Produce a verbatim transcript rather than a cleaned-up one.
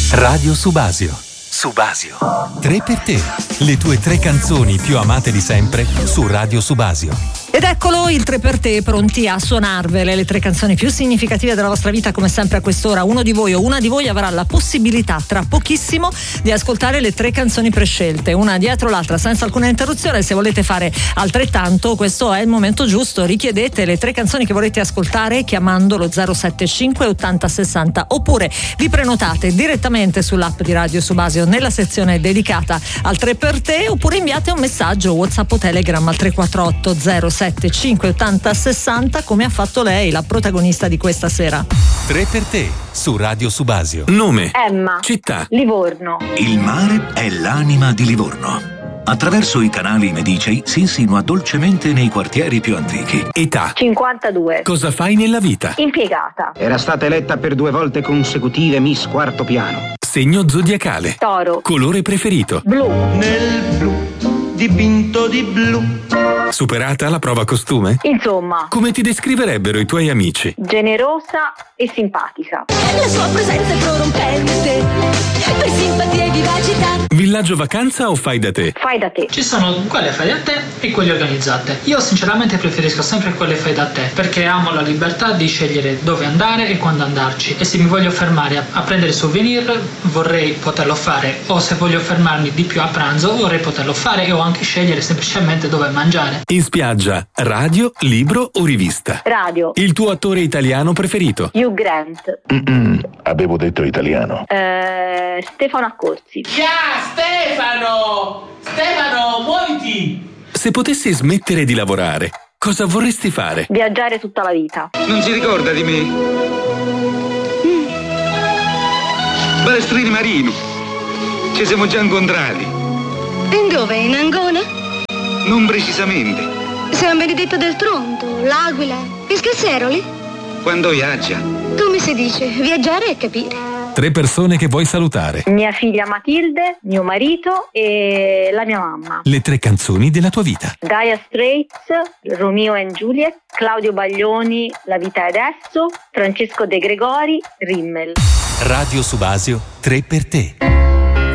Radio Subasio. Subasio. Tre per te. Le tue tre canzoni più amate di sempre su Radio Subasio. Ed eccolo il tre per te, pronti a suonarvele le tre canzoni più significative della vostra vita, come sempre a quest'ora. Uno di voi o una di voi avrà la possibilità tra pochissimo di ascoltare le tre canzoni prescelte, una dietro l'altra senza alcuna interruzione. Se volete fare altrettanto, questo è il momento giusto. Richiedete le tre canzoni che volete ascoltare chiamando lo zero sette cinque ottanta sessanta, oppure vi prenotate direttamente sull'app di Radio Subasio nella sezione dedicata al tre per te, oppure inviate un messaggio WhatsApp o Telegram al tre quattro otto zero sette cinque ottanta sessanta, come ha fatto lei, la protagonista di questa sera. tre per te su Radio Subasio. Nome: Emma. Città: Livorno. Il mare è l'anima di Livorno. Attraverso i canali medicei si insinua dolcemente nei quartieri più antichi. Età: cinquantadue. Cosa fai nella vita? Impiegata. Era stata eletta per due volte consecutive Miss Quarto Piano. Segno zodiacale: Toro. Colore preferito? Blu. Nel blu, dipinto di blu. Superata la prova costume? Insomma, Come ti descriverebbero i tuoi amici? generosa e simpatica. La sua presenza è prorompente, per simpatia e vivacità. Villaggio vacanza o fai da te? Fai da te. Ci sono quelle fai da te e quelle organizzate. Io sinceramente preferisco sempre quelle fai da te, perché amo la libertà di scegliere dove andare e quando andarci. E se mi voglio fermare a, a prendere souvenir, vorrei poterlo fare. O se voglio fermarmi di più a pranzo, vorrei poterlo fare, o anche scegliere semplicemente dove mangiare. In spiaggia, radio, libro o rivista? Radio. Il tuo attore italiano preferito? Hugh Grant. Mm-mm, avevo detto italiano. Eh, Stefano Accorsi. Stefano! Stefano, muoviti! Se potessi smettere di lavorare, cosa vorresti fare? Viaggiare tutta la vita. Non si ricorda di me? Balestrini Marino. Ci siamo già incontrati. In dove? In Angona? Non precisamente. San Benedetto del Tronto, l'Aquila, Pescasseroli? Quando viaggia. Come si dice, viaggiare e capire. Tre persone che vuoi salutare. Mia figlia Matilde, mio marito e la mia mamma. Le tre canzoni della tua vita. Dire Straits, Romeo and Juliet, Claudio Baglioni, La vita è adesso, Francesco De Gregori, Rimmel. Radio Subasio, tre per te.